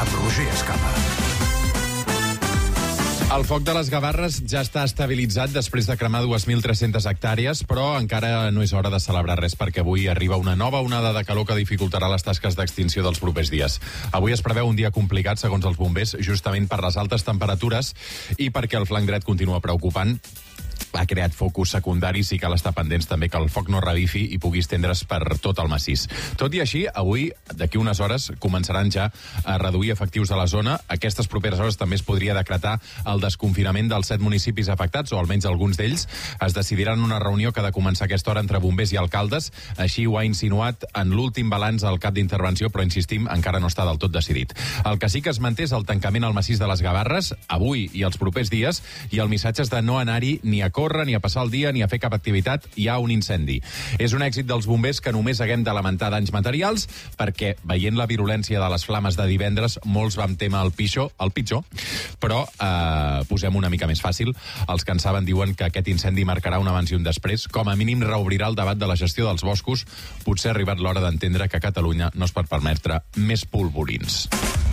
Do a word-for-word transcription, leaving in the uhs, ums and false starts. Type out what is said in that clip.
amb Roger Escapa. El foc de les Gavarres ja està estabilitzat després de cremar dos mil tres-centes hectàrees, però encara no és hora de celebrar res perquè avui arriba una nova onada de calor que dificultarà les tasques d'extinció dels propers dies. Avui es preveu un dia complicat, segons els bombers, justament per les altes temperatures i perquè el flanc dret continua preocupant. Ha creat focus secundaris i cal estar pendents també que el foc no revifi i pugui estendre's per tot el massís. Tot i així, avui, d'aquí unes hores, començaran ja a reduir efectius de la zona. Aquestes properes hores també es podria decretar el desconfinament dels set municipis afectats, o almenys alguns d'ells. Es decidiran una reunió que ha de començar a aquesta hora entre bombers i alcaldes. Així ho ha insinuat en l'últim balanç al cap d'intervenció, però insistim, encara no està del tot decidit. El que sí que es manté és el tancament al massís de les Gavarres, avui i els propers dies, i el missatge és de no anar-hi ni a córrer, ni a passar el dia, ni a fer cap activitat. Hi ha un incendi. És un èxit dels bombers que només haguem de lamentar danys materials, perquè, veient la virulència de les flames de divendres, molts vam témer el pitjor, el pitjor, però eh, posem una mica més fàcil. Els que en saben diuen que aquest incendi marcarà un abans i un després. Com a mínim reobrirà el debat de la gestió dels boscos. Potser ha arribat l'hora d'entendre que a Catalunya no es pot permetre més polvorins.